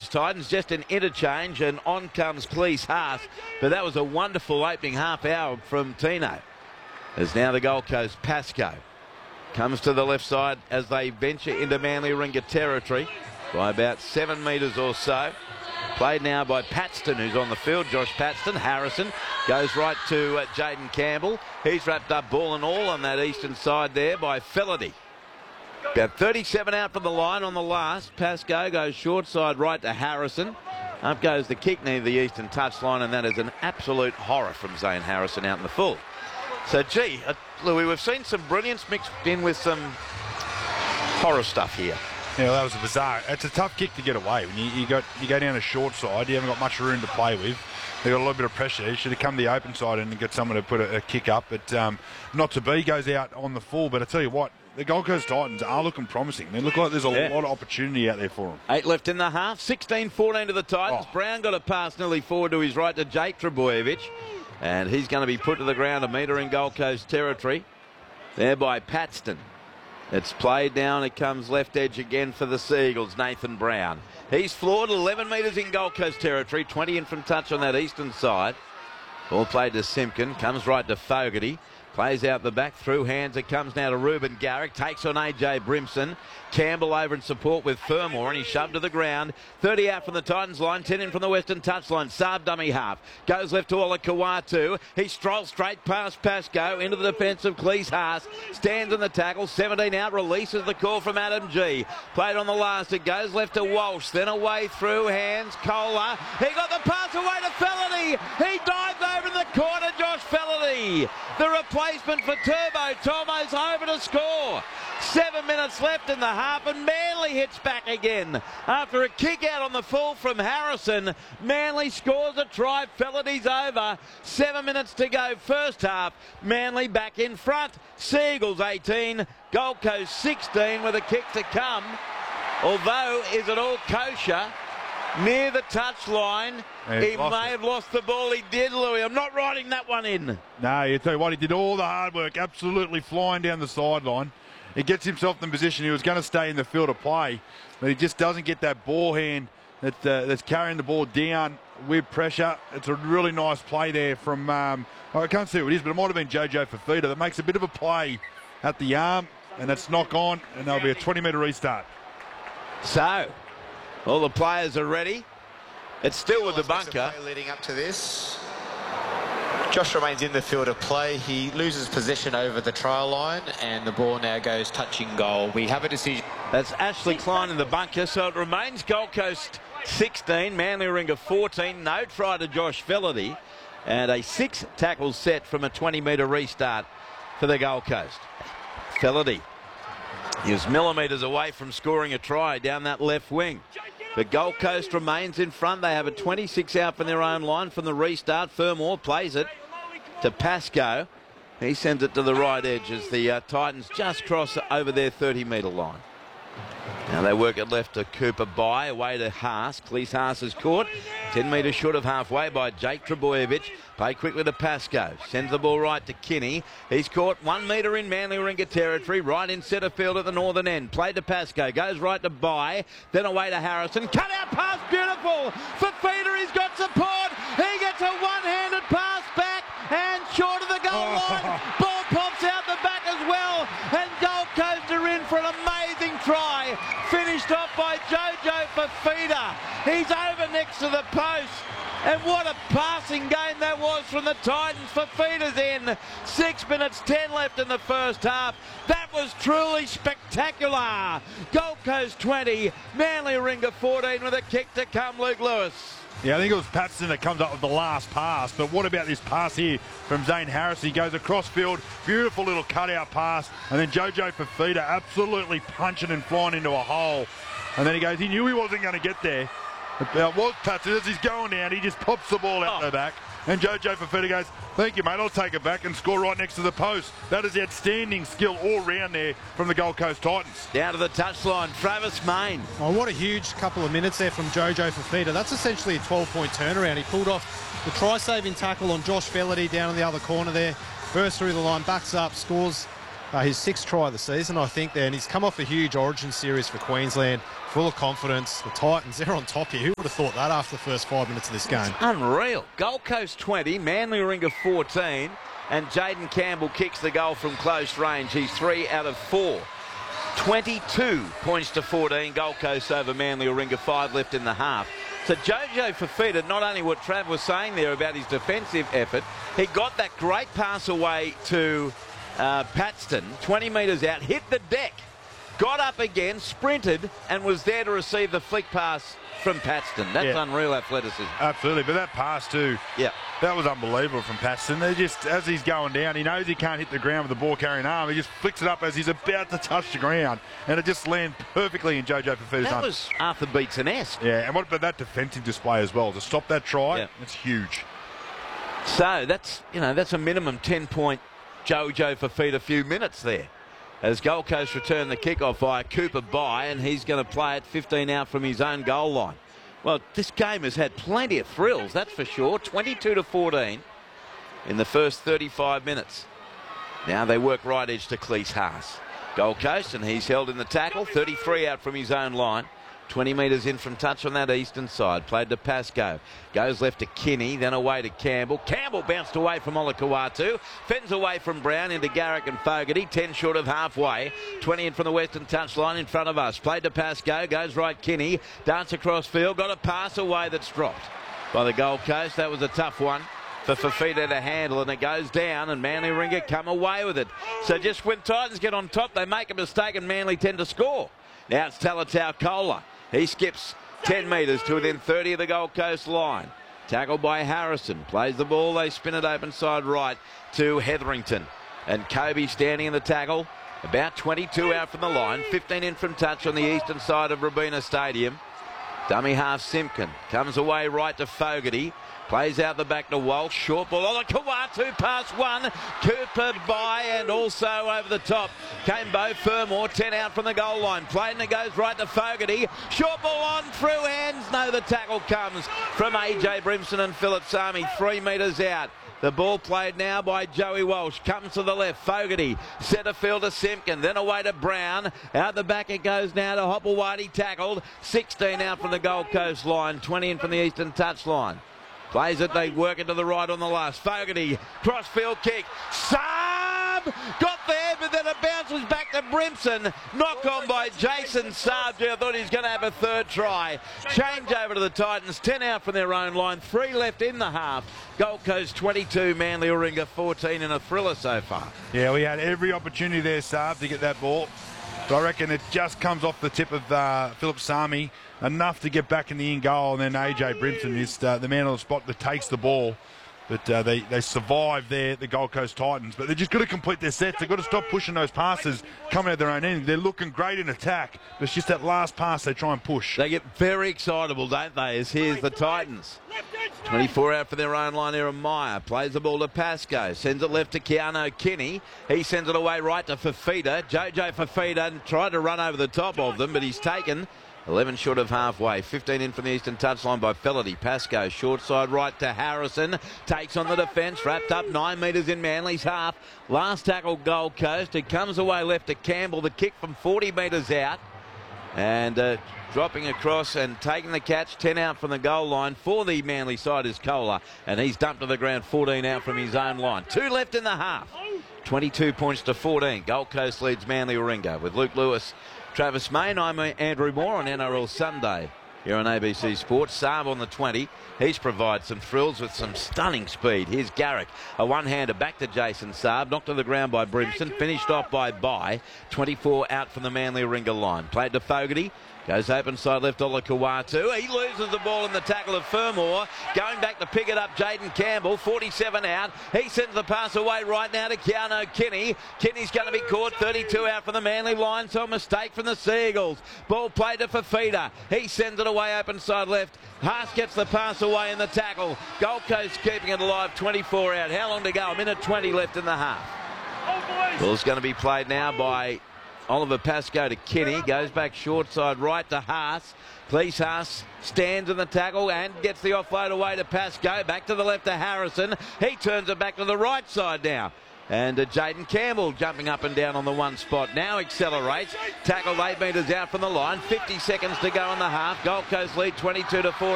Coast Titans, just an interchange, and on comes Cleese Haas. But that was a wonderful opening half hour from Tino. As now the Gold Coast Pascoe comes to the left side as they venture into Manly Ringa territory by about 7 metres or so. Played now by Paxton, who's on the field. Josh Paxton. Harrison goes right to Jaden Campbell. He's wrapped up ball and all on that eastern side there by Felady. About 37 out from the line on the last. Pascoe goes short side right to Harrison. Up goes the kick near the eastern touchline, and that is an absolute horror from Zane Harrison out in the full. So, gee, Louis, we've seen some brilliance mixed in with some horror stuff here. Yeah, well, that was a bizarre. It's a tough kick to get away. When you go down a short side, you haven't got much room to play with. They've got a little bit of pressure. You should have come the open side and get someone to put a kick up. But not to be. Goes out on the full. But I tell you what, the Gold Coast Titans are looking promising. They look like there's a lot of opportunity out there for them. 8 left in the half. 16-14 to the Titans. Oh. Brown got a pass nearly forward to his right to Jake Trebojevic. And he's going to be put to the ground a metre in Gold Coast territory. There by Paxton. It's played down. It comes left edge again for the Seagulls. Nathan Brown. He's floored 11 metres in Gold Coast territory. 20 in from touch on that eastern side. Ball played to Simpkin. Comes right to Fogarty. Plays out the back, through hands. It comes now to Ruben Garrick. Takes on AJ Brimson. Campbell over in support with Fermor, and he's shoved to the ground. 30 out from the Titans line, 10 in from the western touchline. Saab dummy half. Goes left to Ola Kawatu. He strolls straight past Pascoe into the defence of Cleese Haas. Stands in the tackle. 17 out. Releases the call from Adam G. Played on the last. It goes left to Walsh. Then away through hands. Kohler. He got the pass away to Felady. He dives over in the corner. Josh Felady. The replacement for Turbo. Tomo's over to score. 7 minutes left in the half, and Manly hits back again. After a kick out on the full from Harrison, Manly scores a try. Felady's over. 7 minutes to go first half. Manly back in front. Seagulls 18, Gold Coast 16 with a kick to come. Although, is it all kosher? Near the touchline. He may have lost the ball. He did, Louis. I'm not writing that one in. No, you tell you what, he did all the hard work, absolutely flying down the sideline. He gets himself in position. He was going to stay in the field of play, but he just doesn't get that ball hand that's carrying the ball down with pressure. It's a really nice play there from, I can't see who it is, but it might have been Jojo Fafita that makes a bit of a play at the arm, and that's knock on, and there'll be a 20-metre restart. So, all the players are ready. It's still with the bunker. Leading up to this. Josh remains in the field of play. He loses possession over the trial line, and the ball now goes touching goal. We have a decision. That's Ashley Klein in the bunker, so it remains Gold Coast 16, Manly Ringa 14. No try to Josh Felady, and a 6-tackle set from a 20-metre restart for the Gold Coast. Felady is millimetres away from scoring a try down that left wing. But Gold Coast remains in front. They have a 26 out from their own line from the restart. Fermor plays it to Pascoe. He sends it to the right edge as the Titans just cross over their 30-metre line. Now they work it left to Cooper By, away to Haas. Cleese Haas is caught. 10 metres short of halfway by Jake Trebojevic. Play quickly to Pascoe. Sends the ball right to Kinney. He's caught 1 metre in Manly Ringa territory, right in centre field at the northern end. Played to Pascoe. Goes right to By. Then away to Harrison. Cut out pass, beautiful. Fafita, he's got support. He gets a one-handed pass back and short of the goal line. Ball pops out the back as well. And Gold Coast are in for an amazing try. Finished off by Jojo Fafita. He's over next to the post. And what a passing game that was from the Titans. Fafita's in. 6 minutes 10 left in the first half. That was truly spectacular. Gold Coast 20, Manly Ringa 14 with a kick to come, Luke Lewis. Yeah, I think it was Patterson that comes up with the last pass. But what about this pass here from Zane Harris? He goes across field, beautiful little cutout pass. And then Jojo Fafita absolutely punching and flying into a hole. And then he goes, he knew he wasn't going to get there. It was Patterson, as he's going down, he just pops the ball out the back. And Jojo Fafita goes, thank you, mate, I'll take it back and score right next to the post. That is outstanding skill all round there from the Gold Coast Titans. Down to the touchline, Travis Main. Oh, what a huge couple of minutes there from Jojo Fafita. That's essentially a 12-point turnaround. He pulled off the try-saving tackle on Josh Felady down in the other corner there. Bursts through the line, backs up, scores His 6th try of the season, I think, there, and he's come off a huge Origin series for Queensland, full of confidence. The Titans, they're on top here. Who would have thought that after the first 5 minutes of this game? It's unreal. Gold Coast 20, Manly Warringah 14, and Jaden Campbell kicks the goal from close range. He's 3 out of 4. 22 points to 14. Gold Coast over Manly Warringah, 5 left in the half. So Jojo Fifita, not only what Trav was saying there about his defensive effort, he got that great pass away to Paxton, 20 metres out, hit the deck, got up again, sprinted, and was there to receive the flick pass from Paxton. That's unreal athleticism. Absolutely, but that pass too, that was unbelievable from Paxton. They just, as he's going down, he knows he can't hit the ground with the ball carrying arm. He just flicks it up as he's about to touch the ground, and it just lands perfectly in Jojo Fifita's arm. That was Arthur Beetson-esque. Yeah, and what about that defensive display as well? To stop that try, it's huge. So that's, that's a minimum 10-point Jojo Fifita a few minutes there. As Gold Coast return the kickoff via Cooper Bye, and he's going to play it 15 out from his own goal line. Well, this game has had plenty of thrills, that's for sure. 22-14 in the first 35 minutes. Now they work right edge to Cleese Haas. Gold Coast, and he's held in the tackle. 33 out from his own line. 20 metres in from touch on that eastern side. Played to Pascoe. Goes left to Kinney, then away to Campbell. Campbell bounced away from Olakau'atu. Fends away from Brown into Garrick and Fogarty. 10 short of halfway. 20 in from the western touchline in front of us. Played to Pascoe. Goes right Kinney. Dance across field. Got a pass away that's dropped by the Gold Coast. That was a tough one for Fifita to handle, and it goes down, and Manly Warringah come away with it. So just when Titans get on top, they make a mistake, and Manly tend to score. Now it's Talatau Kola. He skips 10 metres to within 30 of the Gold Coast line. Tackled by Harrison. Plays the ball. They spin it open side right to Hetherington. And Kobe standing in the tackle. About 22 out from the line. 15 in from touch on the eastern side of Robina Stadium. Dummy half Simpkin. Comes away right to Fogarty. Plays out the back to Walsh. Short ball. Olakau'atu pass one. Cooper Bye, and also over the top came Beau Fermor. 10 out from the goal line. Played, and it goes right to Fogarty. Short ball on through hands. No, the tackle comes from AJ Brimson and Philip Sami. 3 metres out. The ball played now by Joey Walsh. Comes to the left. Fogarty. Centre field to Simpkin. Then away to Brown. Out the back it goes now to Hopewadi. Tackled. 16 out from the Gold Coast line. 20 in from the eastern touch line. Plays it, they work it to the right on the last. Fogarty, cross-field kick. Saab got there, but then it bounces back to Brimson. Knock on by Jason Saab. I thought he was going to have a third try. Change over to the Titans. 10 out from their own line. 3 left in the half. Gold Coast 22, Manly Warringah 14 in a thriller so far. Yeah, we had every opportunity there, Saab, to get that ball. But I reckon it just comes off the tip of Philip Sami, enough to get back in the in goal, and then AJ Brimson is the man on the spot that takes the ball. But they survive there, the Gold Coast Titans. But they've just got to complete their sets. They've got to stop pushing those passes coming out their own end. They're looking great in attack, but it's just that last pass they try and push. They get very excitable, don't they, as here's the Titans. 24 out for their own line here, and Meyer plays the ball to Pascoe, sends it left to Keanu Kinney. He sends it away right to Fifita. Jojo Fifita tried to run over the top of them, but he's taken 11 short of halfway. 15 in from the eastern touchline by Felity. Pascoe short side right to Harrison. Takes on the defence. Wrapped up 9 metres in Manly's half. Last tackle Gold Coast. It comes away left to Campbell. The kick from 40 metres out. And dropping across and taking the catch. 10 out from the goal line for the Manly side is Kola. And he's dumped to the ground. 14 out from his own line. 2 left in the half. 22 points to 14. Gold Coast leads Manly Warringah with Luke Lewis, Travis Main. I'm Andrew Moore on NRL Sunday here on ABC Sports. Saab on the 20. He's provided some thrills with some stunning speed. Here's Garrick. A one-hander back to Jason Saab. Knocked to the ground by Brimson. Finished off by Bye. 24 out from the Manly Warringah line. Played to Fogarty. Goes open side left Olakau'atu. He loses the ball in the tackle of Fermor. Going back to pick it up, Jaden Campbell. 47 out. He sends the pass away right now to Keanu Kinney. Kinney's going to be caught. 32 out from the Manly line. So a mistake from the Seagulls. Ball played to Fifita. He sends it away open side left. Haas gets the pass away in the tackle. Gold Coast keeping it alive. 24 out. How long to go? A minute 20 left in the half. Ball's going to be played now by Oliver Pascoe to Kinney. Goes back short side right to Haas. Cleese Haas stands in the tackle and gets the offload away to Pascoe. Back to the left to Harrison. He turns it back to the right side now. And Jaden Campbell jumping up and down on the one spot. Now accelerates. Tackled 8 metres out from the line. 50 seconds to go in the half. Gold Coast lead 22-14.